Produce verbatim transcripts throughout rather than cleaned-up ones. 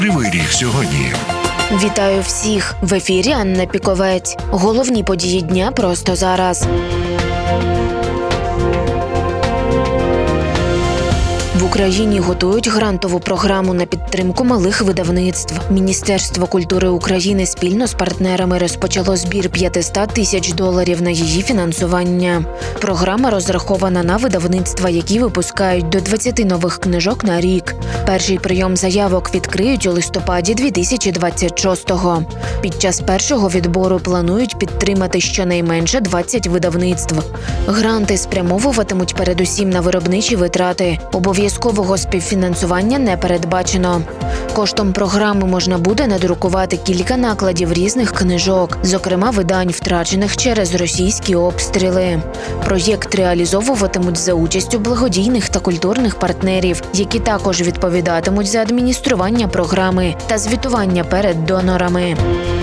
Кривий Ріг сьогодні. Вітаю всіх! В ефірі Анна Піковець. Головні події дня просто зараз. В Україні готують грантову програму на підтримку малих видавництв. Міністерство культури України спільно з партнерами розпочало збір п'ятсот тисяч доларів на її фінансування. Програма розрахована на видавництва, які випускають до двадцяти нових книжок на рік. Перший прийом заявок відкриють у листопаді дві тисячі двадцять шостого. Під час першого відбору планують підтримати щонайменше двадцять видавництв. Гранти спрямовуватимуть передусім на виробничі витрати. Обов'язкового співфінансування не передбачено. Коштом програми можна буде надрукувати кілька накладів різних книжок, зокрема видань, втрачених через російські обстріли. Проєкт реалізовуватимуть за участю благодійних та культурних партнерів, які також відповідатимуть за адміністрування програми та звітування перед донорами.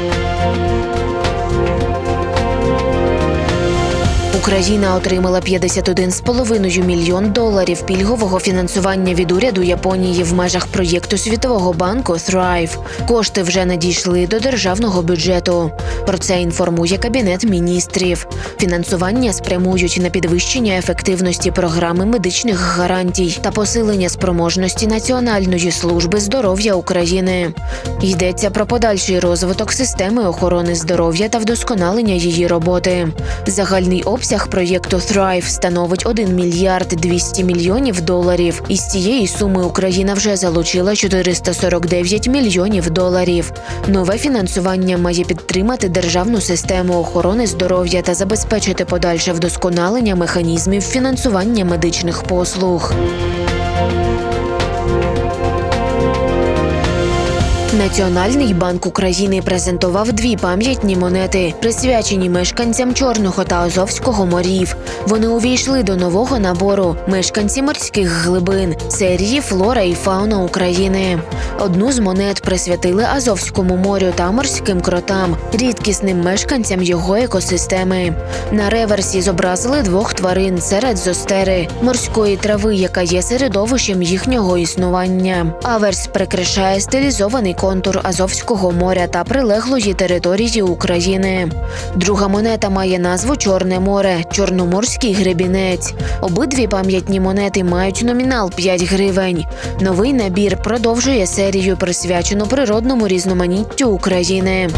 Україна отримала п'ятдесят один цілих п'ять десятих мільйон доларів пільгового фінансування від уряду Японії в межах проєкту Світового банку Thrive. Кошти вже надійшли до державного бюджету. Про це інформує Кабінет міністрів. Фінансування спрямують на підвищення ефективності програми медичних гарантій та посилення спроможності Національної служби здоров'я України. Йдеться про подальший розвиток системи охорони здоров'я та вдосконалення її роботи. Загальний обсяг проєкту Thrive становить один мільярд двісті мільйонів доларів. Із цієї суми Україна вже залучила чотириста сорок дев'ять мільйонів доларів. Нове фінансування має підтримати державну систему охорони здоров'я та забезпечити подальше вдосконалення механізмів фінансування медичних послуг. Національний банк України презентував дві пам'ятні монети, присвячені мешканцям Чорного та Азовського морів. Вони увійшли до нового набору «Мешканці морських глибин» серії «Флора і фауна України». Одну з монет присвятили Азовському морю та морським кротам, рідкісним мешканцям його екосистеми. На реверсі зобразили двох тварин серед зостери – морської трави, яка є середовищем їхнього існування. Аверс прикрашає стилізований контур Азовського моря та прилеглої території України. Друга монета має назву «Чорне море» – Чорноморський гребінець. Обидві пам'ятні монети мають номінал п'ять гривень. Новий набір продовжує серію, присвячену природному різноманіттю України.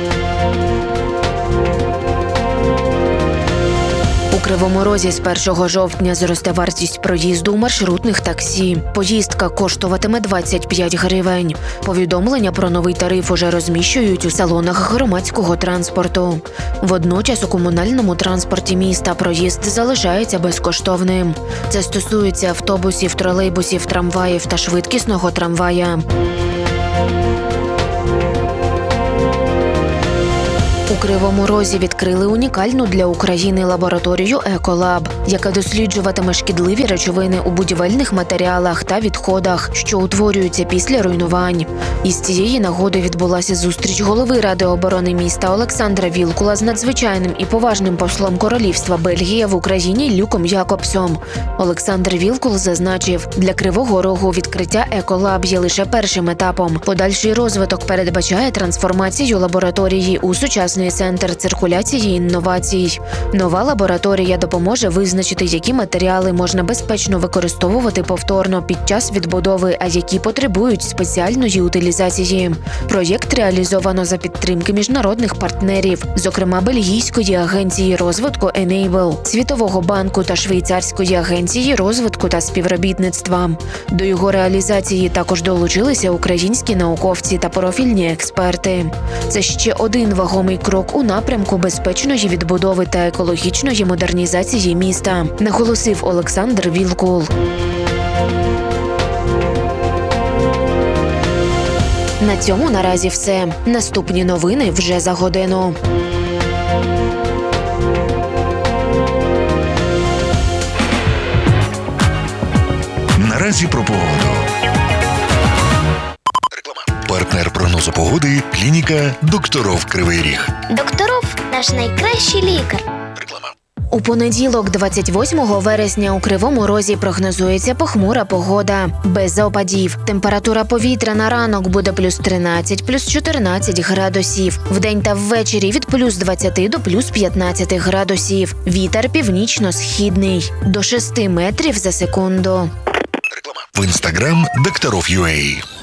У Кривому Розі з першого жовтня зросте вартість проїзду у маршрутних таксі. Поїздка коштуватиме двадцять п'ять гривень. Повідомлення про новий тариф уже розміщують у салонах громадського транспорту. Водночас у комунальному транспорті міста проїзд залишається безкоштовним. Це стосується автобусів, тролейбусів, трамваїв та швидкісного трамвая. У Кривому Розі відкрили унікальну для України лабораторію «Еколаб», яка досліджуватиме шкідливі речовини у будівельних матеріалах та відходах, що утворюються після руйнувань. Із цієї нагоди відбулася зустріч голови Ради оборони міста Олександра Вілкула з надзвичайним і поважним послом Королівства Бельгія в Україні Люком Якобсом. Олександр Вілкул зазначив, для Кривого Рогу відкриття «Еколаб» є лише першим етапом. Подальший розвиток передбачає трансформацію лабораторії у сучасний центр циркуляції інновацій. Нова лабораторія допоможе визначити, які матеріали можна безпечно використовувати повторно під час відбудови, а які потребують спеціальної утилізації. Проєкт реалізовано за підтримки міжнародних партнерів, зокрема Бельгійської агенції розвитку Enable, Світового банку та Швейцарської агенції розвитку та співробітництва. До його реалізації також долучилися українські науковці та профільні експерти. Це ще один вагомий крок у напрямку безпечної відбудови та екологічної модернізації міста, наголосив Олександр Вілкул. На цьому наразі все. Наступні новини вже за годину. Наразі про погоду. Партнер прогнозу погоди – клініка «Докторов Кривий Ріг». Докторов – наш найкращий лікар. Реклама. У понеділок, двадцять восьмого вересня, у Кривому Розі прогнозується похмура погода. Без опадів. Температура повітря на ранок буде плюс тринадцять, плюс чотирнадцять градусів. Вдень та ввечері від плюс двадцяти до плюс п'ятнадцяти градусів. Вітер північно-східний. До шести метрів за секунду. В інстаграм Докторов.ua.